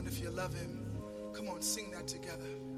on, if you love him, come on, sing that together.